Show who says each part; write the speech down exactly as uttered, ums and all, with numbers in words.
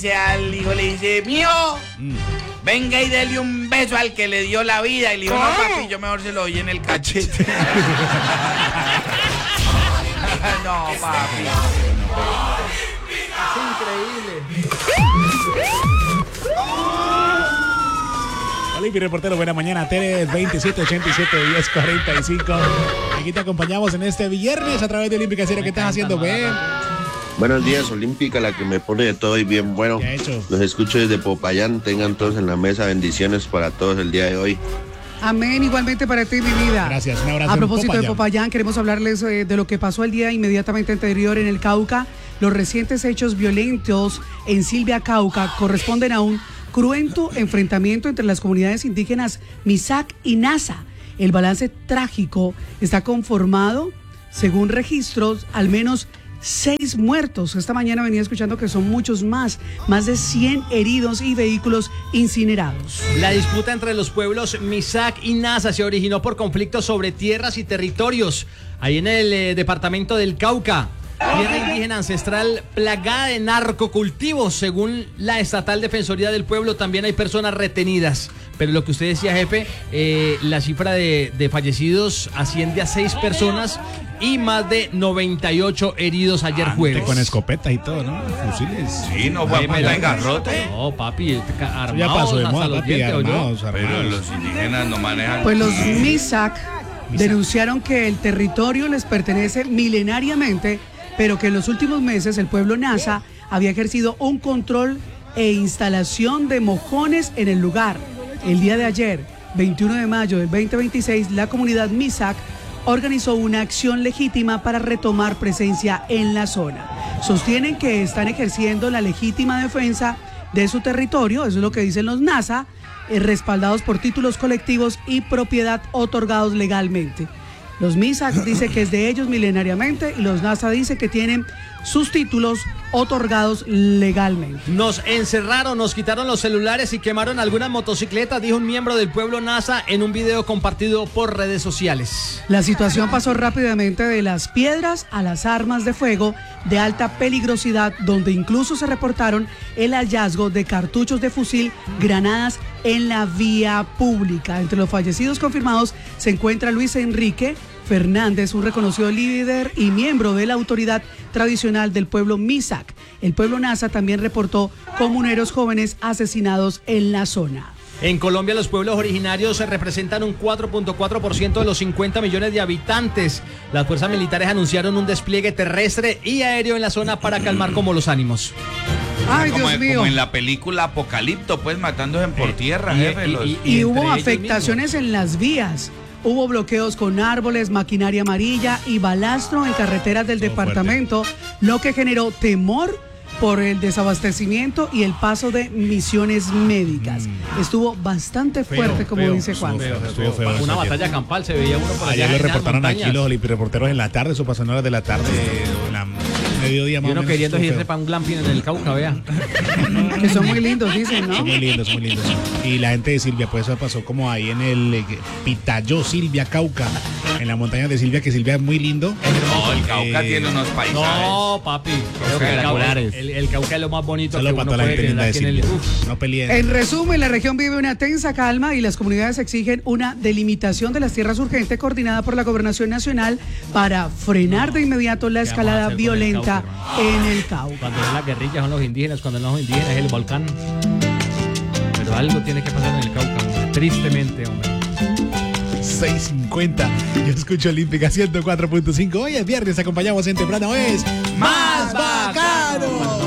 Speaker 1: al hijo le dice, mío, mm. venga y dele un beso al que le dio la vida. Y le dijo, no, papi, yo mejor se lo doy en el cachete. No, papi.
Speaker 2: Es increíble.
Speaker 3: Hola, mi reportero, buena mañana, Tele veintisiete ochenta y siete, diez cuarenta y cinco. Aquí te acompañamos en este viernes a través de Olímpica Cero. ¿Qué estás haciendo, Ben?
Speaker 4: Buenos días, Olímpica, la que me pone de todo y bien bueno. Los escucho desde Popayán. Tengan todos en la mesa bendiciones para todos el día de hoy.
Speaker 5: Amén, igualmente para ti, mi vida.
Speaker 3: Gracias, un abrazo.
Speaker 5: A propósito
Speaker 3: Popayán.
Speaker 5: de Popayán, queremos hablarles eh, de lo que pasó el día inmediatamente anterior en el Cauca. Los recientes hechos violentos en Silvia, Cauca, corresponden a un cruento enfrentamiento entre las comunidades indígenas Misak y Nasa. El balance trágico está conformado, según registros, al menos seis muertos. Esta mañana venía escuchando que son muchos más, más de cien heridos y vehículos incinerados.
Speaker 2: La disputa entre los pueblos Misak y Nasa se originó por conflictos sobre tierras y territorios, ahí en el eh, departamento del Cauca. Tierra indígena ancestral plagada de narcocultivos. Según la Estatal Defensoría del Pueblo, también hay personas retenidas. Pero lo que usted decía, jefe, eh, la cifra de, de fallecidos asciende a seis personas y más de noventa y ocho heridos ayer jueves.
Speaker 3: Con escopetas y todo, ¿no? Fusiles.
Speaker 1: Sí, no fue a en garrote.
Speaker 2: No, papi, armados
Speaker 3: ya pasó de moda,
Speaker 2: hasta los
Speaker 3: papi,
Speaker 2: dientes,
Speaker 3: armados,
Speaker 2: ¿o
Speaker 3: armados.
Speaker 1: Pero los indígenas no manejan.
Speaker 5: Pues los Misak denunciaron que el territorio les pertenece milenariamente, pero que en los últimos meses el pueblo Nasa había ejercido un control e instalación de mojones en el lugar. El día de ayer, veintiuno de mayo del veinte veintiséis, la comunidad Misak organizó una acción legítima para retomar presencia en la zona. Sostienen que están ejerciendo la legítima defensa de su territorio, eso es lo que dicen los Nasa, eh, respaldados por títulos colectivos y propiedad otorgados legalmente. Los Misak dicen que es de ellos milenariamente y los Nasa dicen que tienen sus títulos otorgados legalmente.
Speaker 2: Nos encerraron, nos quitaron los celulares y quemaron algunas motocicletas, dijo un miembro del pueblo Nasa en un video compartido por redes sociales.
Speaker 5: La situación pasó rápidamente de las piedras a las armas de fuego de alta peligrosidad, donde incluso se reportaron el hallazgo de cartuchos de fusil, granadas en la vía pública. Entre los fallecidos confirmados se encuentra Luis Enrique Fernández, un reconocido líder y miembro de la autoridad tradicional del pueblo Misak. El pueblo Nasa también reportó comuneros jóvenes asesinados en la zona.
Speaker 2: En Colombia, los pueblos originarios representan un cuatro punto cuatro por ciento de los cincuenta millones de habitantes. Las fuerzas militares anunciaron un despliegue terrestre y aéreo en la zona para calmar como los ánimos.
Speaker 5: Ay,
Speaker 1: como,
Speaker 5: Dios mío.
Speaker 1: Como en la película Apocalipto, pues matándose por tierra, jefe.
Speaker 5: Y,
Speaker 1: los...
Speaker 5: y, y, y hubo afectaciones en las vías. Hubo bloqueos con árboles, maquinaria amarilla y balastro en carreteras del departamento, lo que generó temor por el desabastecimiento y el paso de misiones médicas. Mm. Estuvo bastante fuerte, feo, como feo, dice Juan.
Speaker 2: Feo, feo, feo, feo, una batalla campal, se veía uno por allá.
Speaker 3: Ayer le reportaron aquí los reporteros en la tarde, eso pasó en horas de la tarde, en la mediodía más
Speaker 2: y uno
Speaker 3: o menos.
Speaker 2: queriendo irse para un glamping en el Cauca, vea.
Speaker 5: Que son muy lindos, dicen, ¿no?
Speaker 3: Son muy lindos, son muy lindos. Y la gente de Silvia, pues eso pasó como ahí en el eh, Pitayó, Silvia, Cauca, en la montaña de Silvia, que Silvia es muy lindo.
Speaker 1: No, el Cauca eh, tiene unos paisajes.
Speaker 2: No, papi. Espectaculares. El, el Cauca es lo más bonito.
Speaker 3: Solo
Speaker 2: que
Speaker 3: para
Speaker 2: uno
Speaker 3: toda la gente linda de Silvia.
Speaker 2: El...
Speaker 3: No peleen.
Speaker 5: En resumen, la región vive una tensa calma y las comunidades exigen una delimitación de las tierras urgente coordinada por la Gobernación Nacional para frenar no, de inmediato la escalada violenta el Cauca, en el Cauca.
Speaker 2: Cuando es la guerrilla son los indígenas, cuando no son indígenas es el volcán. Pero algo tiene que pasar en el Cauca, hombre. Tristemente, hombre.
Speaker 3: seis cincuenta. Yo escucho Olímpica ciento cuatro punto cinco. Hoy es viernes, acompañamos en temprano. Es
Speaker 1: Más Bacano.